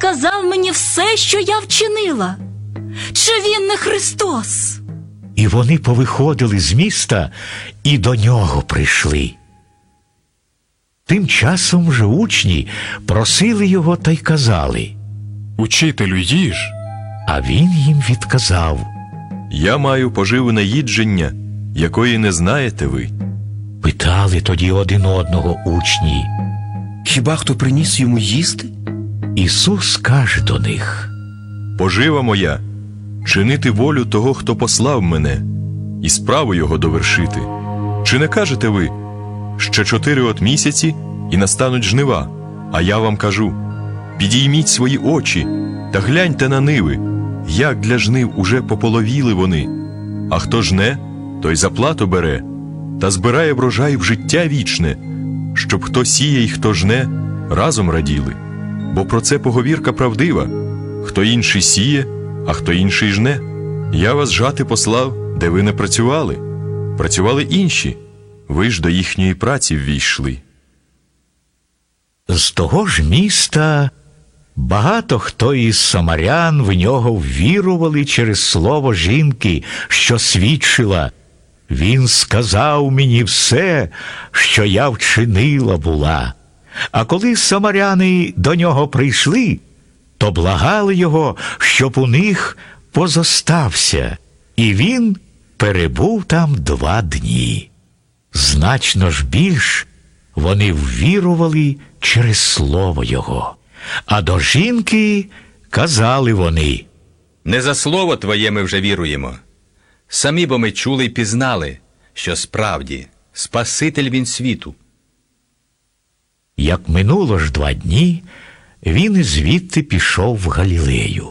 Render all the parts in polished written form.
розказав мені все, що я вчинила. Чи він не Христос? І вони повиходили з міста і до нього прийшли. Тим часом же учні просили його та й казали: «Учителю, їж». А він їм відказав: «Я маю поживне їдження, якої не знаєте ви». Питали тоді один одного учні. Хіба хто приніс йому їсти? Ісус каже до них: «Пожива моя – чинити волю того, хто послав мене, і справу його довершити. Чи не кажете ви, ще 4 місяці і настануть жнива? А я вам кажу, підійміть свої очі та гляньте на ниви, як для жнив уже пополовіли вони. А хто жне, той заплату бере, та збирає врожай в життя вічне, щоб хто сіє і хто жне, разом раділи. Бо про це поговірка правдива: хто інший сіє, а хто інший жне. Я вас жати послав, де ви не працювали. Працювали інші, ви ж до їхньої праці ввійшли». З того ж міста багато хто із самарян в нього ввірували через слово жінки, що свідчила: «Він сказав мені все, що я вчинила була». А коли самаряни до нього прийшли, то благали його, щоб у них позостався, і він перебув там 2 дні. Значно ж більш вони ввірували через слово його. А до жінки казали вони: «Не за слово твоє ми вже віруємо. Самі бо ми чули й пізнали, що справді Спаситель він світу». Як минуло ж 2 дні, він звідти пішов в Галілею.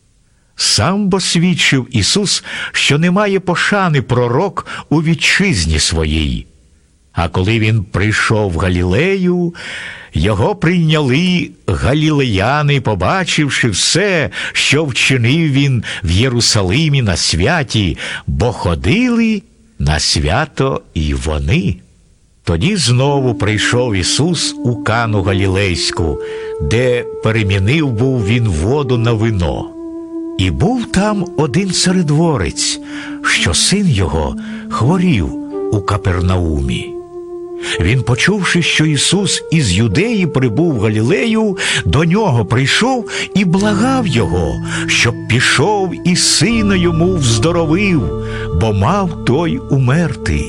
Сам бо свідчив Ісус, що немає пошани пророк у вітчизні своїй. А коли він прийшов в Галілею, його прийняли галілеяни, побачивши все, що вчинив він в Єрусалимі на святі, бо ходили на свято і вони. Тоді знову прийшов Ісус у Кану Галілейську, де перемінив був він воду на вино. І був там один царедворець, що син його хворів у Капернаумі. Він, почувши, що Ісус із Юдеї прибув в Галілею, до нього прийшов і благав його, щоб пішов і сина йому вздоровив, бо мав той умерти.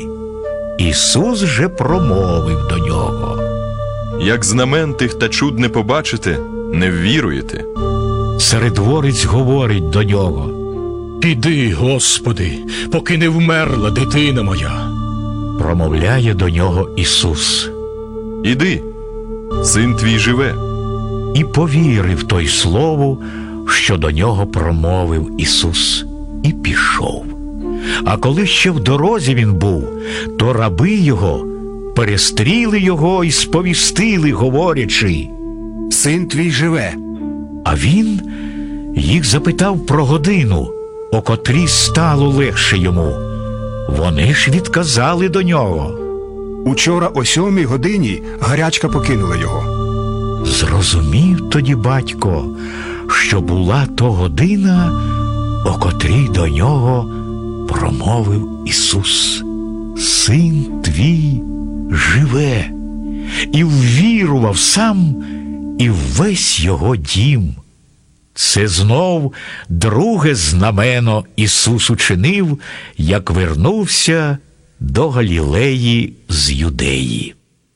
Ісус же промовив до нього: «Як знамен тих та чуд не побачите, не ввіруєте». Царедворець говорить до нього: «Піди, Господи, поки не вмерла дитина моя». Промовляє до нього Ісус: «Іди, син твій живе». І повірив той слову, що до нього промовив Ісус, і пішов. А коли ще в дорозі він був, то раби його перестріли його і сповістили, говорячи: Син твій живе. А він їх запитав про годину, о котрій стало легше йому. Вони ж відказали до нього: Учора о 7 годині гарячка покинула його. Зрозумів тоді батько, що була то година, о котрій до нього промовив Ісус: «Син твій живе», і ввірував сам і весь його дім. Це знов друге знамено Ісус учинив, як вернувся до Галілеї з Юдеї.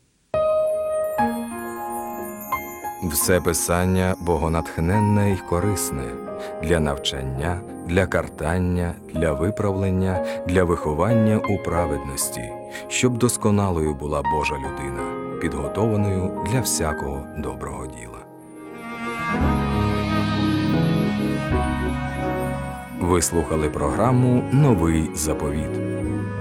Все писання богонатхненне й корисне для навчання, для картання, для виправлення, для виховання у праведності, щоб досконалою була Божа людина, підготованою для всякого доброго діла. Ви слухали програму «Новий заповіт».